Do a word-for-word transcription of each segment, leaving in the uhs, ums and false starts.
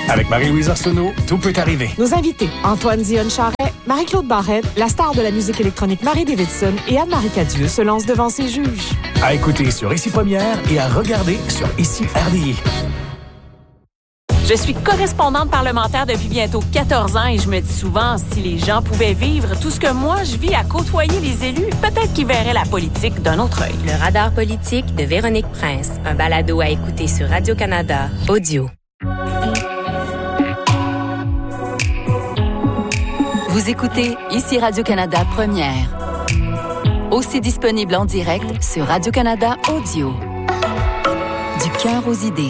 Avec Marie-Louise Arsenault, tout peut arriver. Nos invités, Antoine Dionne-Charret, Marie-Claude Barrette, la star de la musique électronique Marie Davidson et Anne-Marie Cadieux se lancent devant ses juges. À écouter sur Ici Première et à regarder sur Ici R D I. Je suis correspondante parlementaire depuis bientôt quatorze ans et je me dis souvent, si les gens pouvaient vivre tout ce que moi je vis à côtoyer les élus, peut-être qu'ils verraient la politique d'un autre œil. Le radar politique de Véronique Prince, un balado à écouter sur Radio-Canada, audio. Vous écoutez Ici Radio-Canada Première. Aussi disponible en direct sur Radio-Canada Audio. Du cœur aux idées.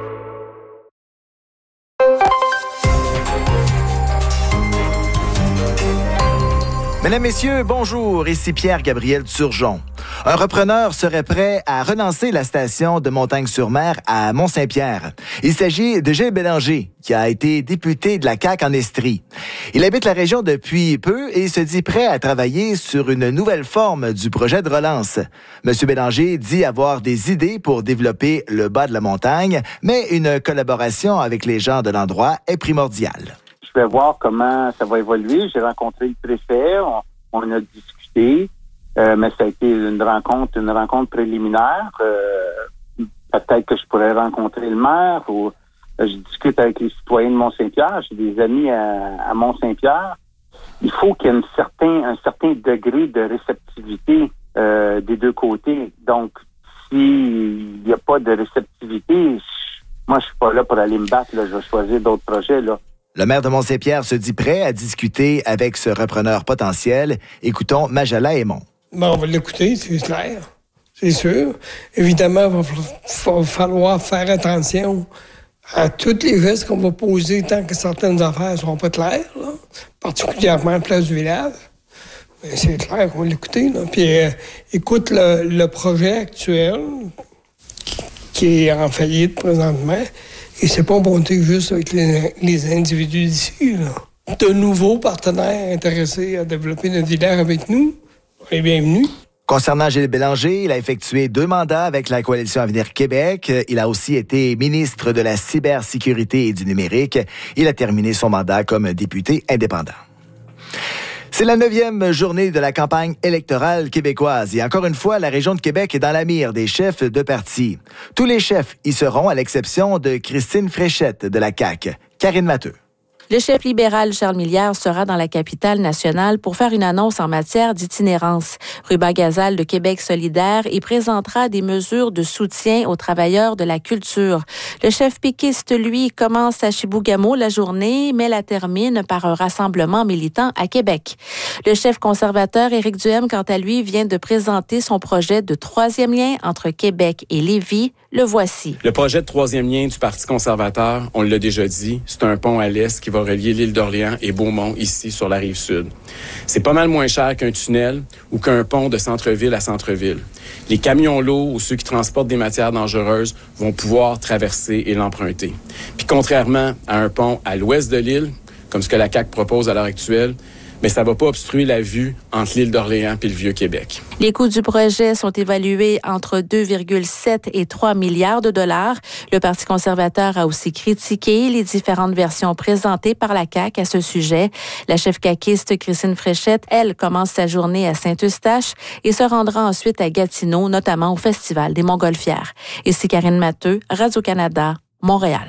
Mesdames, Messieurs, bonjour, ici Pierre-Gabriel Turgeon. Un repreneur serait prêt à relancer la station de Montagne-sur-Mer à Mont-Saint-Pierre. Il s'agit de Gilles Bélanger, qui a été député de la C A Q en Estrie. Il habite la région depuis peu et se dit prêt à travailler sur une nouvelle forme du projet de relance. Monsieur Bélanger dit avoir des idées pour développer le bas de la montagne, mais une collaboration avec les gens de l'endroit est primordiale. Je vais voir comment ça va évoluer. J'ai rencontré le préfet, on, on a discuté, euh, mais ça a été une rencontre, une rencontre préliminaire. Euh, peut-être que je pourrais rencontrer le maire ou euh, je discute avec les citoyens de Mont-Saint-Pierre. J'ai des amis à, à Mont-Saint-Pierre. Il faut qu'il y ait un certain, un certain degré de réceptivité euh, des deux côtés. Donc, s'il n'y a pas de réceptivité, je, moi, je suis pas là pour aller me battre. Là, je vais choisir d'autres projets, là. Le maire de Mont-Saint-Pierre se dit prêt à discuter avec ce repreneur potentiel. Écoutons Majala Aymon. Bon, on va l'écouter, c'est clair. C'est sûr. Évidemment, il va, va falloir faire attention à tous les gestes qu'on va poser tant que certaines affaires ne seront pas claires, là. Particulièrement à la place du village. Mais c'est clair qu'on va l'écouter. Là. Puis, euh, écoute, le, le projet actuel, qui, qui est en faillite présentement, et c'est pas monté juste avec les, les individus d'ici, là. De nouveaux partenaires intéressés à développer notre village avec nous, et bienvenue. Concernant Gilles Bélanger, il a effectué deux mandats avec la Coalition Avenir Québec. Il a aussi été ministre de la cybersécurité et du numérique. Il a terminé son mandat comme député indépendant. C'est la neuvième journée de la campagne électorale québécoise et encore une fois, la région de Québec est dans la mire des chefs de parti. Tous les chefs y seront à l'exception de Christine Fréchette de la C A Q. Karine Matteux. Le chef libéral Charles Millière sera dans la capitale nationale pour faire une annonce en matière d'itinérance. Ruba Gazal de Québec solidaire y présentera des mesures de soutien aux travailleurs de la culture. Le chef péquiste, lui, commence à Chibougamau la journée, mais la termine par un rassemblement militant à Québec. Le chef conservateur Éric Duhem, quant à lui, vient de présenter son projet de troisième lien entre Québec et Lévis. Le voici. Le projet de troisième lien du Parti conservateur, on l'a déjà dit, c'est un pont à l'est qui va relier l'île d'Orléans et Beaumont, ici, sur la rive sud. C'est pas mal moins cher qu'un tunnel ou qu'un pont de centre-ville à centre-ville. Les camions lourds ou ceux qui transportent des matières dangereuses vont pouvoir traverser et l'emprunter. Puis contrairement à un pont à l'ouest de l'île, comme ce que la C A Q propose à l'heure actuelle, mais ça ne va pas obstruer la vue entre l'île d'Orléans et le Vieux-Québec. Les coûts du projet sont évalués entre deux virgule sept et trois milliards de dollars. Le Parti conservateur a aussi critiqué les différentes versions présentées par la C A Q à ce sujet. La chef caquiste Christine Fréchette, elle, commence sa journée à Saint-Eustache et se rendra ensuite à Gatineau, notamment au Festival des Montgolfières. Ici Karine Matteux, Radio-Canada, Montréal.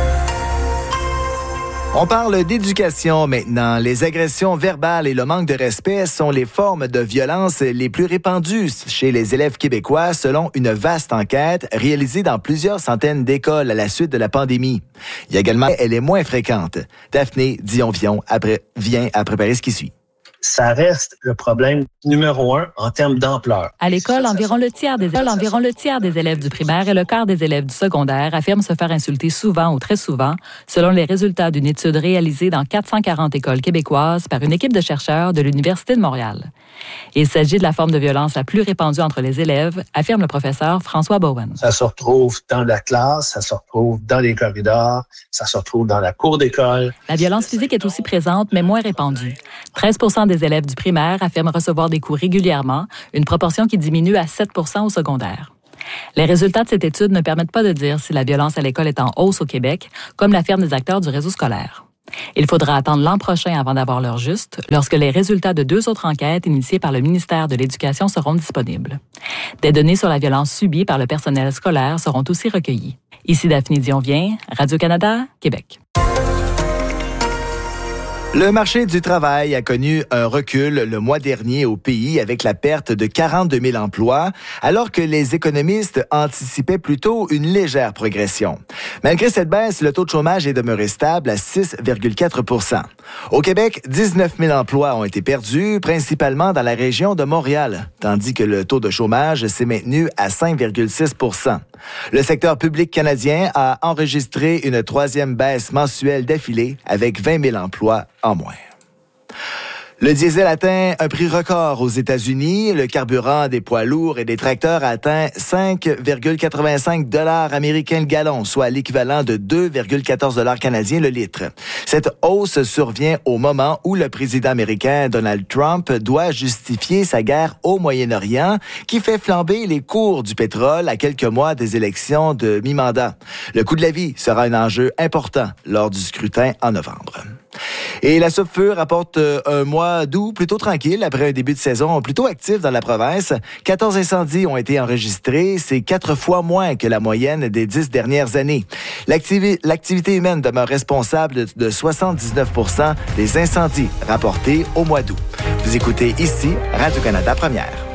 On parle d'éducation maintenant. Les agressions verbales et le manque de respect sont les formes de violence les plus répandues chez les élèves québécois selon une vaste enquête réalisée dans plusieurs centaines d'écoles à la suite de la pandémie. Il y a également, elle est moins fréquente. Daphné Dion-Vion après, vient à préparer ce qui suit. Ça reste le problème numéro un en termes d'ampleur. À l'école, environ le tiers des élèves, environ le tiers des élèves du primaire et le quart des élèves du secondaire affirment se faire insulter souvent ou très souvent, selon les résultats d'une étude réalisée dans quatre cent quarante écoles québécoises par une équipe de chercheurs de l'Université de Montréal. Il s'agit de la forme de violence la plus répandue entre les élèves, affirme le professeur François Bowen. Ça se retrouve dans la classe, ça se retrouve dans les corridors, ça se retrouve dans la cour d'école. La violence physique est aussi présente, mais moins répandue. treize pour cent des élèves du primaire affirment recevoir des coups régulièrement, une proportion qui diminue à sept pour cent au secondaire. Les résultats de cette étude ne permettent pas de dire si la violence à l'école est en hausse au Québec, comme l'affirment des acteurs du réseau scolaire. Il faudra attendre l'an prochain avant d'avoir l'heure juste, lorsque les résultats de deux autres enquêtes initiées par le ministère de l'Éducation seront disponibles. Des données sur la violence subie par le personnel scolaire seront aussi recueillies. Ici Daphné Dionvien, Radio-Canada, Québec. Le marché du travail a connu un recul le mois dernier au pays avec la perte de quarante-deux mille emplois, alors que les économistes anticipaient plutôt une légère progression. Malgré cette baisse, le taux de chômage est demeuré stable à six virgule quatre pour cent. Au Québec, dix-neuf mille emplois ont été perdus, principalement dans la région de Montréal, tandis que le taux de chômage s'est maintenu à cinq virgule six pour cent. Le secteur public canadien a enregistré une troisième baisse mensuelle d'affilée avec vingt mille emplois en moins. Le diesel atteint un prix record aux États-Unis. Le carburant des poids lourds et des tracteurs a atteint cinq virgule quatre-vingt-cinq dollars américains le gallon, soit l'équivalent de deux virgule quatorze dollars canadiens le litre. Cette hausse survient au moment où le président américain Donald Trump doit justifier sa guerre au Moyen-Orient, qui fait flamber les cours du pétrole à quelques mois des élections de mi-mandat. Le coût de la vie sera un enjeu important lors du scrutin en novembre. Et la Supfur rapporte un mois d'août plutôt tranquille après un début de saison plutôt actif dans la province. quatorze incendies ont été enregistrés, c'est quatre fois moins que la moyenne des dix dernières années. L'activi- l'activité humaine demeure responsable de soixante-dix-neuf pour cent des incendies rapportés au mois d'août. Vous écoutez ici Radio-Canada Première.